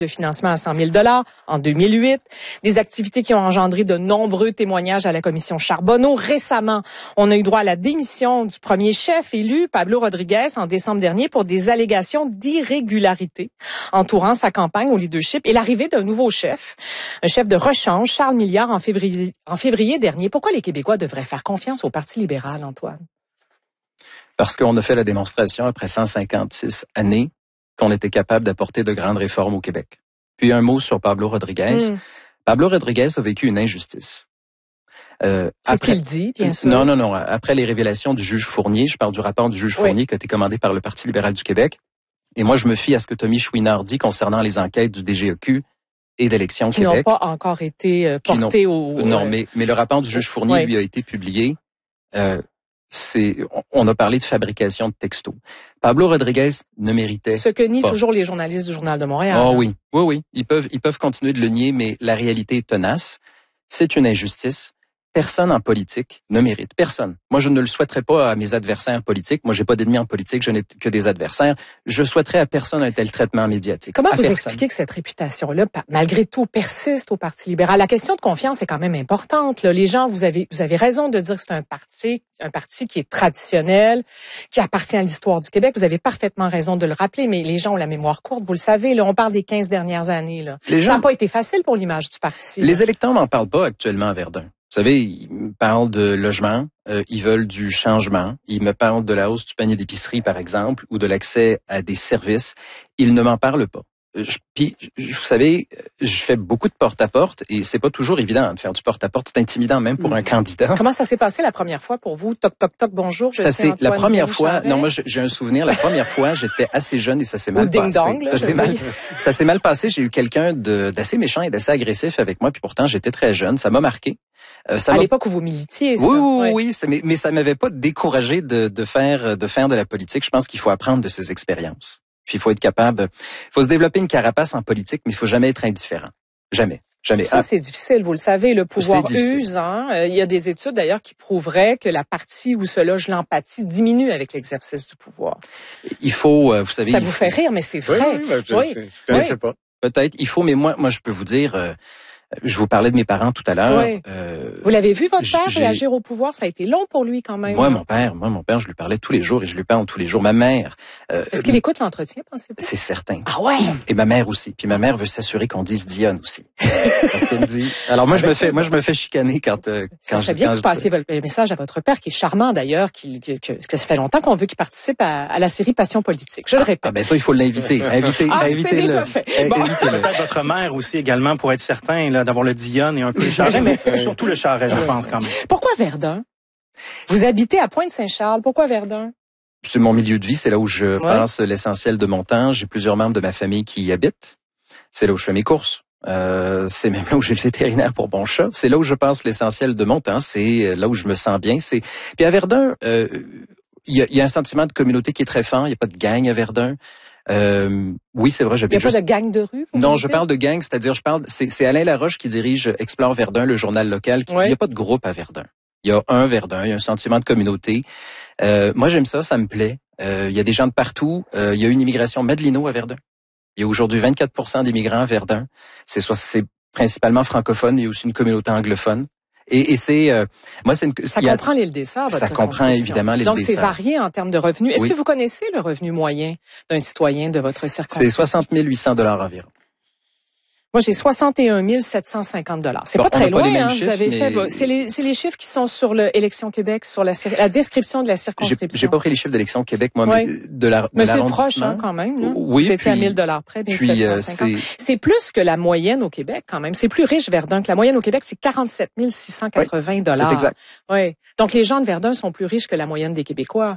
de financement à 100 000 $ en 2008, des activités qui ont engendré de nombreux témoignages à la commission Charbonneau. Récemment, on a eu droit à la démission du premier chef élu, Pablo Rodriguez, en décembre dernier pour des allégations d'irrégularité entourant sa campagne au leadership et l'arrivée d'un nouveau chef, un chef de rechange, Charles Milliard, en février dernier. Pourquoi les Québécois devraient faire confiance au Parti libéral, Antoine? Parce qu'on a fait la démonstration après 156 années qu'on était capable d'apporter de grandes réformes au Québec. Puis un mot sur Pablo Rodriguez. Pablo Rodriguez a vécu une injustice. C'est ce qu'il dit, bien sûr. Non. Après les révélations du juge Fournier, je parle du rapport du juge Fournier qui a été commandé par le Parti libéral du Québec. Et moi, je me fie à ce que Tommy Chouinard dit concernant les enquêtes du DGEQ et d'Élections Québec. Qui n'ont pas encore été portées au... Non, mais le rapport du juge Fournier, lui, a été publié. On a parlé de fabrication de textos. Pablo Rodriguez ne méritait ce que nient pas. Toujours les journalistes du Journal de Montréal. Oh oui. Ils peuvent continuer de le nier, mais la réalité est tenace. C'est une injustice. Personne en politique ne mérite. Personne. Moi, je ne le souhaiterais pas à mes adversaires politiques. Moi, j'ai pas d'ennemis en politique, je n'ai que des adversaires. Je souhaiterais à personne un tel traitement médiatique. Comment vous expliquez que cette réputation-là, malgré tout, persiste au Parti libéral? La question de confiance est quand même importante, là. Les gens, vous avez raison de dire que c'est un parti qui est traditionnel, qui appartient à l'histoire du Québec. Vous avez parfaitement raison de le rappeler, mais les gens ont la mémoire courte, vous le savez, là. On parle des 15 dernières années, là. Ça n'a pas été facile pour l'image du parti. Les électeurs n'en parlent pas actuellement à Verdun. Vous savez, ils me parlent de logement, ils veulent du changement, ils me parlent de la hausse du panier d'épicerie, par exemple, ou de l'accès à des services. Ils ne m'en parlent pas. Puis, vous savez, je fais beaucoup de porte-à-porte et c'est pas toujours évident de faire du porte-à-porte. C'est intimidant même pour un candidat. Comment ça s'est passé la première fois pour vous? Toc, toc, toc, bonjour. Ça c'est la première fois. Non, moi j'ai un souvenir. La première fois, j'étais assez jeune et ça s'est mal passé. Ça s'est mal passé. J'ai eu quelqu'un d'assez méchant et d'assez agressif avec moi. Puis pourtant, j'étais très jeune. Ça m'a marqué. À l'époque où vous militiez, ça. Oui. Mais ça m'avait pas découragé de faire de la politique. Je pense qu'il faut apprendre de ces expériences. Puis il faut être capable, faut se développer une carapace en politique, mais il faut jamais être indifférent. Jamais. Ça, c'est difficile, vous le savez, le pouvoir use. Il y a des études d'ailleurs qui prouveraient que la partie où se loge l'empathie diminue avec l'exercice du pouvoir. Il faut, vous savez... Ça vous fait rire, mais c'est vrai. Je connaissais pas. Peut-être, il faut, mais moi je peux vous dire... je vous parlais de mes parents tout à l'heure. Oui. Vous l'avez vu, votre père, réagir au pouvoir? Ça a été long pour lui quand même. Moi, mon père, je lui parlais tous les jours et je lui parle tous les jours. Ma mère... Est-ce qu'il écoute l'entretien, pensez-vous? C'est certain. Ah ouais? Et ma mère aussi. Puis ma mère veut s'assurer qu'on dise Dionne aussi. Parce qu'elle me dit... Alors moi, je me fais chicaner quand ça serait bien que vous passiez votre message à votre père, qui est charmant d'ailleurs, que ça fait longtemps qu'on veut qu'il participe à la série Passion politique. Je le répète. Ah ben ça, il faut l'inviter. C'est déjà fait. Peut-être votre mère aussi également, pour être certain là, d'avoir le Dionne et un peu le Charest, mais surtout le Charest, je pense quand même. Pourquoi Verdun? Vous habitez à Pointe-Saint-Charles. Pourquoi Verdun? C'est mon milieu de vie. C'est là où je passe l'essentiel de mon temps. J'ai plusieurs membres de ma famille qui y habitent. C'est là où je fais mes courses. C'est même là où j'ai le vétérinaire pour mon chat. C'est là où je passe l'essentiel de mon temps. C'est là où je me sens bien. Puis à Verdun, il y a un sentiment de communauté qui est très fort. Il n'y a pas de gang à Verdun. Oui, c'est vrai, j'habite juste... Il n'y a pas de gang de rue? Non, je parle de gang, c'est-à-dire c'est Alain Laroche qui dirige Explore Verdun, le journal local, qui dit il n'y a pas de groupe à Verdun. Il y a un Verdun, il y a un sentiment de communauté. Moi, j'aime ça me plaît. Il y a des gens de partout. Il y a une immigration Madelino à Verdun. Il y a aujourd'hui 24% d'immigrants à Verdun. C'est principalement francophone, il y a aussi une communauté anglophone. Et c'est moi c'est ça comprend l'île des Sœurs, votre ça comprend évidemment l'île des Sœurs. Donc c'est varié en termes de revenus. Est-ce que vous connaissez le revenu moyen d'un citoyen de votre circonscription? C'est 60 800 $ environ. Moi, j'ai 61 750 $. C'est pas très loin, hein. Vous avez fait, c'est les chiffres qui sont sur Élections Québec, sur la description de la circonscription. J'ai pas pris les chiffres d'Élections Québec, moi, mais de l'arrondissement. Mais c'est proche, hein, quand même, là. Oui. C'était à 1000 $ près, 1750. C'est plus que la moyenne au Québec, quand même. C'est plus riche, Verdun, que la moyenne au Québec, c'est 47 680 $. C'est exact. Oui. Donc, les gens de Verdun sont plus riches que la moyenne des Québécois.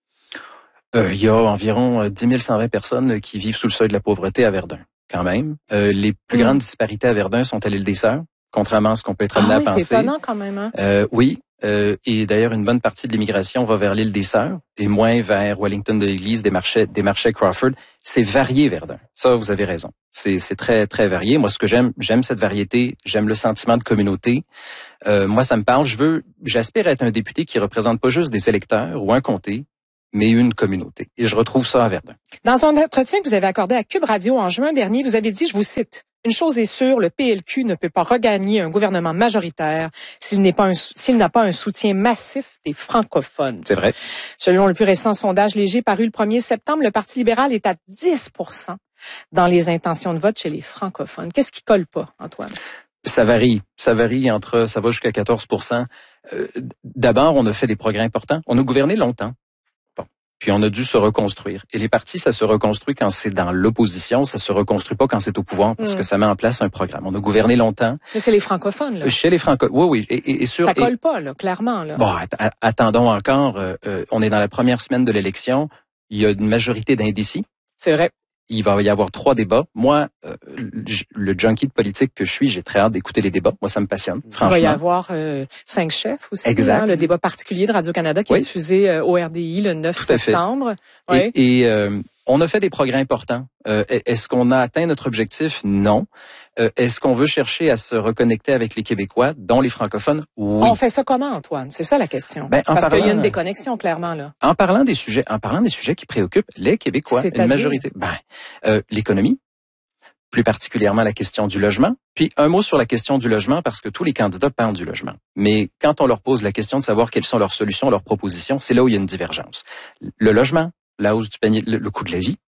Il y a environ 10 120 personnes qui vivent sous le seuil de la pauvreté à Verdun. Quand même. Les plus grandes disparités à Verdun sont à l'île des Sœurs, contrairement à ce qu'on peut être amené à penser. C'est étonnant quand même. Hein? Oui. Et d'ailleurs, une bonne partie de l'immigration va vers l'île des Sœurs et moins vers Wellington de l'Église, des marchés Crawford. C'est varié, Verdun. Ça, vous avez raison. C'est très, très varié. Moi, ce que j'aime cette variété. J'aime le sentiment de communauté. Moi, ça me parle. J'aspire à être un député qui représente pas juste des électeurs ou un comté, mais une communauté. Et je retrouve ça à Verdun. Dans un entretien que vous avez accordé à Cube Radio en juin dernier, vous avez dit, je vous cite, « Une chose est sûre, le PLQ ne peut pas regagner un gouvernement majoritaire s'il n'a pas un soutien massif des francophones. » C'est vrai. Selon le plus récent sondage léger paru le 1er septembre, le Parti libéral est à 10% dans les intentions de vote chez les francophones. Qu'est-ce qui colle pas, Antoine? Ça varie ça va jusqu'à 14%. D'abord, on a fait des progrès importants. On a gouverné longtemps. Puis on a dû se reconstruire. Et les partis, ça se reconstruit quand c'est dans l'opposition, ça se reconstruit pas quand c'est au pouvoir, parce que ça met en place un programme. On a gouverné longtemps. Mais c'est les francophones, là. Chez les francophones, oui. Et ça colle pas, là, clairement, là. Bon, attendons encore. On est dans la première semaine de l'élection. Il y a une majorité d'indécis. C'est vrai. Il va y avoir 3 débats. Moi, le junkie de politique que je suis, j'ai très hâte d'écouter les débats. Moi, ça me passionne, franchement. Il va y avoir 5 chefs aussi. Exact. Hein, le débat particulier de Radio-Canada qui est diffusé au RDI le 9 septembre. Oui. Et on a fait des progrès importants. Est-ce qu'on a atteint notre objectif? Non. Est-ce qu'on veut chercher à se reconnecter avec les Québécois, dont les francophones? Oui. On fait ça comment, Antoine? C'est ça la question. Parce qu'il y a une déconnexion, clairement, là. En parlant des sujets qui préoccupent les Québécois, une majorité. L'économie, plus particulièrement la question du logement. Puis un mot sur la question du logement, parce que tous les candidats parlent du logement. Mais quand on leur pose la question de savoir quelles sont leurs solutions, leurs propositions, c'est là où il y a une divergence. Le logement, la hausse du panier, le coût de la vie,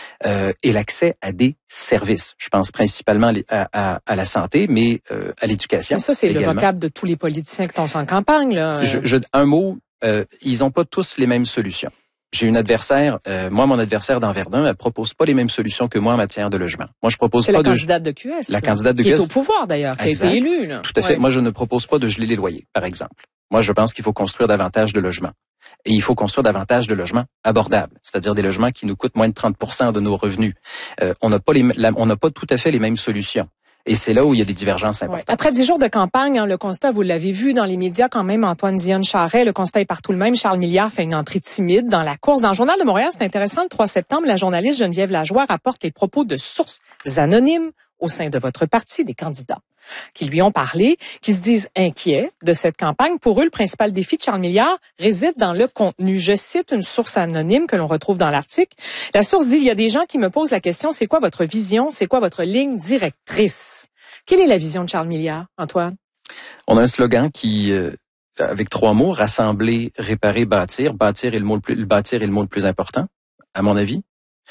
et l'accès à des services. Je pense principalement à la santé, mais à l'éducation. Mais ça, c'est également le vocable de tous les politiciens qui sont en campagne, là. Un mot, ils n'ont pas tous les mêmes solutions. J'ai une adversaire, mon adversaire dans Verdun, elle propose pas les mêmes solutions que moi en matière de logement. Moi, je propose pas de... C'est la candidate de QS. La candidate de QS. Qui est au pouvoir, d'ailleurs, qui a été élue, là. Tout à fait. Moi, je ne propose pas de geler les loyers, par exemple. Moi, je pense qu'il faut construire davantage de logements. Et il faut construire davantage de logements abordables, c'est-à-dire des logements qui nous coûtent moins de 30% de nos revenus. On n'a pas tout à fait les mêmes solutions. Et c'est là où il y a des divergences importantes. Ouais. Après 10 jours de campagne, le constat, vous l'avez vu dans les médias quand même, Antoine Dionne-Charest, le constat est partout le même. Charles Milliard fait une entrée timide dans la course. Dans le Journal de Montréal, c'est intéressant, le 3 septembre, la journaliste Geneviève Lajoie rapporte les propos de sources anonymes au sein de votre parti, des candidats qui lui ont parlé, qui se disent inquiets de cette campagne. Pour eux, le principal défi de Charles Milliard réside dans le contenu. Je cite une source anonyme que l'on retrouve dans l'article. La source dit, il y a des gens qui me posent la question, c'est quoi votre vision? C'est quoi votre ligne directrice? Quelle est la vision de Charles Milliard, Antoine? On a un slogan qui, avec 3 mots, rassembler, réparer, bâtir. Bâtir est le mot le plus important, à mon avis.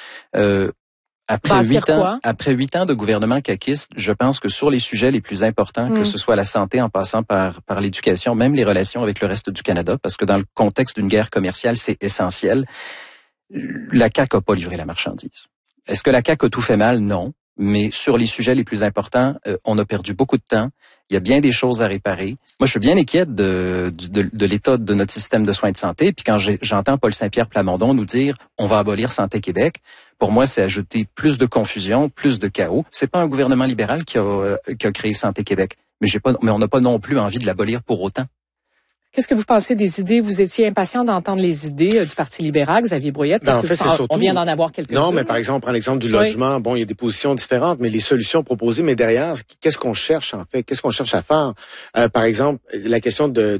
Après 8 ans de gouvernement caquiste, je pense que sur les sujets les plus importants, que ce soit la santé en passant par l'éducation, même les relations avec le reste du Canada, parce que dans le contexte d'une guerre commerciale, c'est essentiel, la CAQ n'a pas livré la marchandise. Est-ce que la CAQ a tout fait mal? Non. Mais sur les sujets les plus importants, on a perdu beaucoup de temps. Il y a bien des choses à réparer. Moi, je suis bien inquiète de l'état de notre système de soins de santé. Puis quand j'entends Paul Saint-Pierre Plamondon nous dire « on va abolir Santé Québec », pour moi, c'est ajouter plus de confusion, plus de chaos. C'est pas un gouvernement libéral qui a créé Santé Québec. Mais on n'a pas non plus envie de l'abolir pour autant. Qu'est-ce que vous pensez des idées? Vous étiez impatient d'entendre les idées du Parti libéral, Xavier Brouillette, parce on vient d'en avoir quelques-unes. Non, mais par exemple, prendre l'exemple du logement, bon, il y a des positions différentes, mais les solutions proposées, mais derrière, qu'est-ce qu'on cherche en fait? Qu'est-ce qu'on cherche à faire? Par exemple, la question de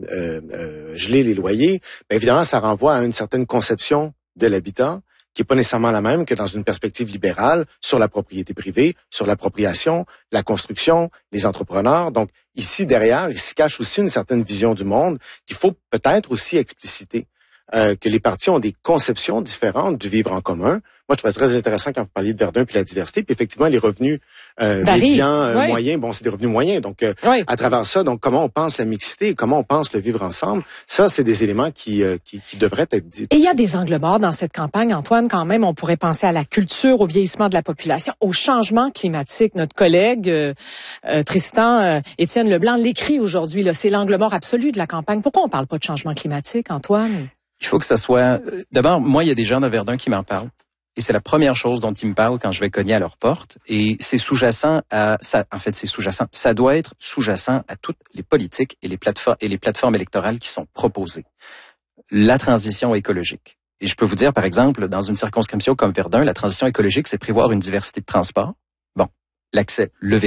geler les loyers, bien évidemment, ça renvoie à une certaine conception de l'habitat qui est pas nécessairement la même que dans une perspective libérale sur la propriété privée, sur l'appropriation, la construction, les entrepreneurs. Donc, ici, derrière, il se cache aussi une certaine vision du monde qu'il faut peut-être aussi expliciter. Que les partis ont des conceptions différentes du vivre en commun. Moi, je trouvais très intéressant quand vous parliez de Verdun puis la diversité. Puis effectivement, les revenus médians, moyens, bon, c'est des revenus moyens. Donc, à travers ça, donc comment on pense la mixité, comment on pense le vivre ensemble, ça, c'est des éléments qui devraient être dits. Et il y a des angles morts dans cette campagne, Antoine, quand même. On pourrait penser à la culture, au vieillissement de la population, au changement climatique. Notre collègue Tristan Étienne Leblanc l'écrit aujourd'hui. C'est l'angle mort absolu de la campagne. Pourquoi on parle pas de changement climatique, Antoine? Il faut que ça soit... D'abord, moi, il y a des gens de Verdun qui m'en parlent. Et c'est la première chose dont ils me parlent quand je vais cogner à leur porte. Et c'est sous-jacent à... En fait, c'est sous-jacent. Ça doit être sous-jacent à toutes les politiques et les plateformes électorales qui sont proposées. La transition écologique. Et je peux vous dire, par exemple, dans une circonscription comme Verdun, la transition écologique, c'est prévoir une diversité de transports. Bon, l'accès, le vélo,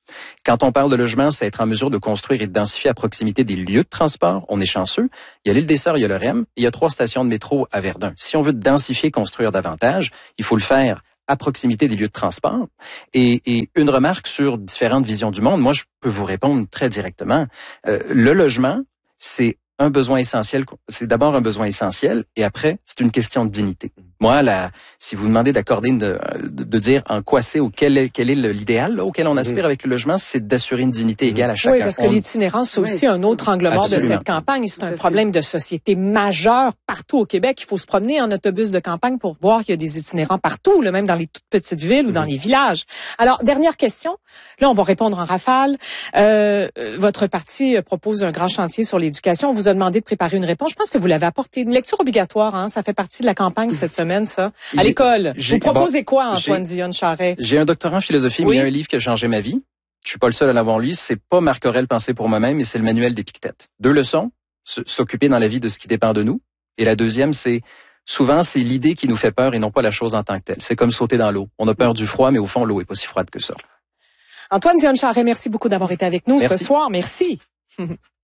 Quand on parle de logement, c'est être en mesure de construire et de densifier à proximité des lieux de transport. On est chanceux. Il y a l'île des Sœurs, il y a le REM, il y a 3 stations de métro à Verdun. Si on veut densifier, construire davantage, il faut le faire à proximité des lieux de transport. Et une remarque sur différentes visions du monde. Moi, je peux vous répondre très directement. Le logement, c'est un besoin essentiel. C'est d'abord un besoin essentiel et après, c'est une question de dignité. Moi, si vous demandez d'accorder, de dire en quoi c'est ou quel est l'idéal auquel on aspire avec le logement, c'est d'assurer une dignité égale à chacun. Oui, parce que l'itinérance, c'est aussi un autre angle mort de cette campagne. C'est un problème de société majeur partout au Québec. Il faut se promener en autobus de campagne pour voir qu'il y a des itinérants partout, même dans les toutes petites villes ou dans les villages. Alors, dernière question. Là, on va répondre en rafale. Votre parti propose un grand chantier sur l'éducation. On vous a demandé de préparer une réponse. Je pense que vous l'avez apporté. Une lecture obligatoire, hein, ça fait partie de la campagne cette semaine, ça. À l'école. Vous proposez quoi, Antoine Dionne-Charest? J'ai un doctorat en philosophie, mais il y a un livre qui a changé ma vie. Je suis pas le seul à l'avoir lu. C'est pas Marc Aurèle Penser pour moi-même, mais c'est le manuel d'Épictète. 2 leçons. S'occuper dans la vie de ce qui dépend de nous. Et la deuxième, souvent, c'est l'idée qui nous fait peur et non pas la chose en tant que telle. C'est comme sauter dans l'eau. On a peur du froid, mais au fond, l'eau est pas si froide que ça. Antoine Dionne-Charest, merci beaucoup d'avoir été avec nous ce soir. Merci.